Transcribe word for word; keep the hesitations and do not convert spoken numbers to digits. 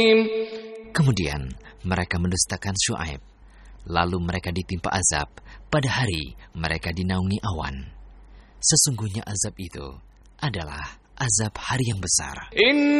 Kemudian mereka mendustakan Syuaib. Lalu mereka ditimpa azab. Pada hari mereka dinaungi awan. Sesungguhnya azab itu adalah azab hari yang besar.